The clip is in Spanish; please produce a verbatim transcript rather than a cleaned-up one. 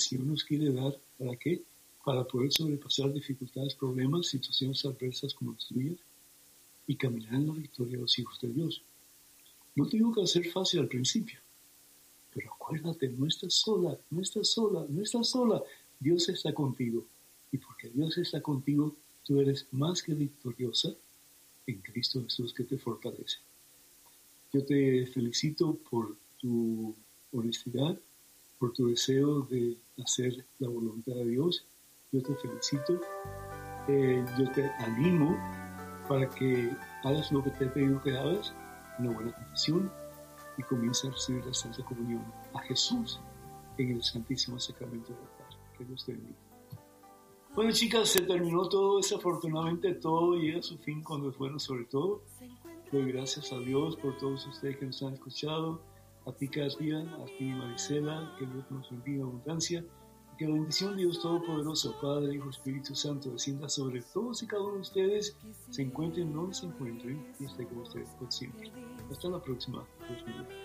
Señor nos quiere dar, ¿para qué? Para poder sobrepasar dificultades, problemas, situaciones adversas como las tuyas y caminar en la victoria de los hijos de Dios. No te digo que va a ser fácil al principio, pero acuérdate, no estás sola, no estás sola, no estás sola. Dios está contigo. Y porque Dios está contigo, tú eres más que victoriosa en Cristo Jesús que te fortalece. Yo te felicito por tu honestidad, por tu deseo de hacer la voluntad de Dios. Yo te felicito. Eh, yo te animo para que hagas lo que te he pedido que hagas, una buena confesión, y comienza a recibir la Santa Comunión a Jesús en el Santísimo Sacramento del altar. Que Dios te bendiga. Bueno, chicas, se terminó todo. Desafortunadamente todo llega a su fin cuando es bueno. Sobre todo, doy gracias a Dios por todos ustedes que nos han escuchado. A ti, Katia, a ti, Marisela, que Dios nos bendiga en abundancia. Y que la bendición de Dios Todopoderoso, Padre, Hijo, Espíritu Santo, descienda sobre todos y cada uno de ustedes, se encuentren donde se encuentren y esté con ustedes por siempre. Hasta la próxima. Dios mío.